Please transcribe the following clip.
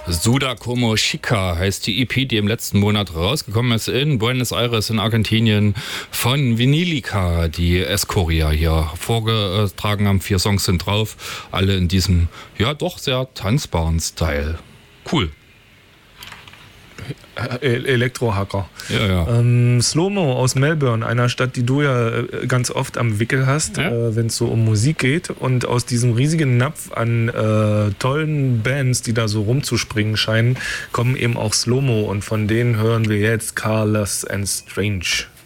Suda Como Chica heißt die EP, die im letzten Monat rausgekommen ist in Buenos Aires in Argentinien von Vinilica, die Escoria hier vorgetragen haben. 4 Songs sind drauf, alle in diesem, ja doch sehr tanzbaren Style. Cool. Elektrohacker. Ja, ja. Slow-Mo aus Melbourne, einer Stadt, die du ja ganz oft am Wickel hast, Ja. wenn es so um Musik geht. Und aus diesem riesigen Napf an tollen Bands, die da so rumzuspringen scheinen, kommen eben auch Slow-Mo. Und von denen hören wir jetzt Careless and Strange.